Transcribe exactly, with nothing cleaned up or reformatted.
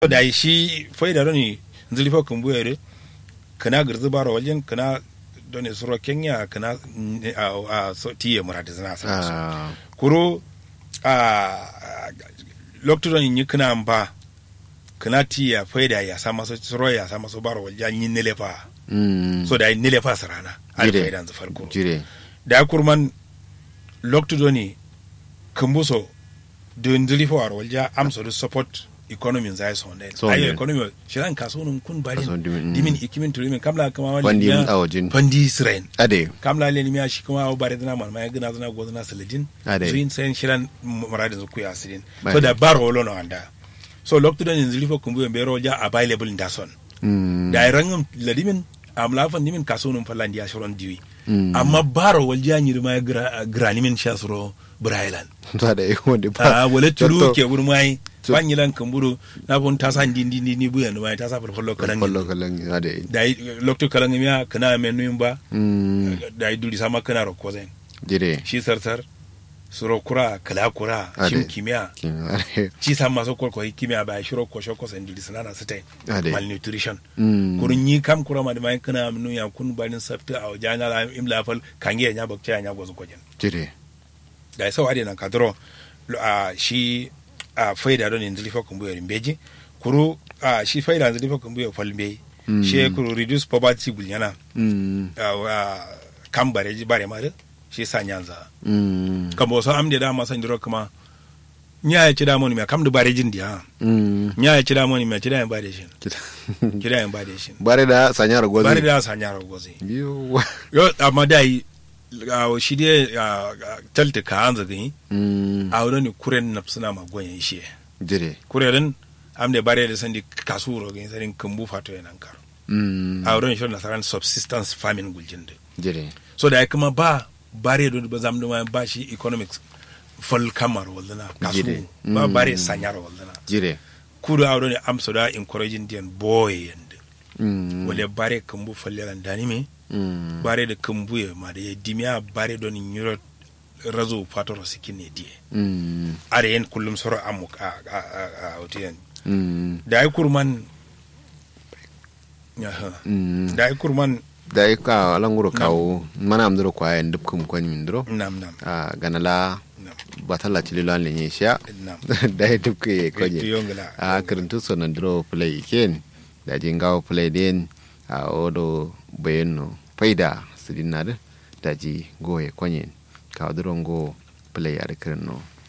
da shi faida rani zilifo kan buyere kana girzi baro wajen kana don suro Kenya kana a so tiye murada zana sa kuro a lokacin yin kana ba kana tiya faida ya sa masa suro ya sa masa baro wajen yin nilefa so da yin nilefa sarana a faida zan farko da kurman lokacin ne kumbuso don zilifo a wajen amsa da support economy zai so ne ayo economy shiran kasuwan kun bari dimin ikimin turimin kamla kama wani pandi mun awajin pandi sirain ade kamla le nimiya shi kuma bare dana mal mai gina zana go zana saladin so in sai shiran maradin zu kuya asirin so da baro wolo no anda so lokto dan inzili fo kumbu be ro ja available in dason da rangum ladimin amla fan dimin kasuwan falandi ya shiron diwi amma baro wal janyir ma granimin shasro brailan to da yiko de pa wala tulu ke burmai banyi lan kamburu na bon tasa ndi ndi ndi buya no mai tasa follo kalan follo kalan ade dai lokto kalan miya kana menu ba dai duri sama kana ro kozen dire shi sarsar suro kura kala kura shim kimia shi sama so ko kimia ba shiro ko shoko sen duri sanana stain malnutrition kurun yi kam kura ma da mai kana menu ya kun banin safta a jana la imla fal kange nya bakta nya gozo kojen dire dai so ade nan kadro a shi a faida don yanzu lifa kumbu ya rimbeji kuru a shi faida yanzu lifa kumbu ya falme shi kuru reduce poverty bulyana a kan bare ji bare mare shi sa nyanza kan bo so amde da ma san diro kuma nya ya ci da moni me kam da bare jin dia nya ya ci da moni me ci da yan bare shi kida yan bare shi bare da sanyar gozi bare da sanyar gozi yo yo amma dai shi dai talta ka hanzu gani a wurin kuren na suna magoyan shi dire kuren amde bare da sandi kasuro gani sarin kumbu fato yanan karo a wurin shi na saran subsistence farming guljin da dire so da kuma ba bare da ba zamu da ba shi economics fal kamar wallana kasu ba bare sanyar wallana dire kudu a wurin amsa da encouraging den boy yanda wale bare kumbu falleran dani me Mm. bare da kambuye ma da ya dimiya bare don yuro razo fatoro sikin ne die mm. are yen kullum soro amuk a a a otiyan mm. da ai kurman ya ha mm. da ai kurman da ai ka languro kawo mana amduro kwa en dubkum kon min duro nam nam a ganala batalla tililan lenye sha da ai dubke koje a kirintu sonan duro play ken da jingawo play den a odo bayano faida sidinade daji goye konyen ka durongo play ar kirno